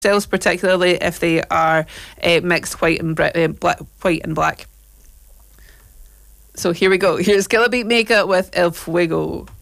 styles, particularly if they are mixed white and black. So here we go. Here's Killer Beat Maker with El Fuego.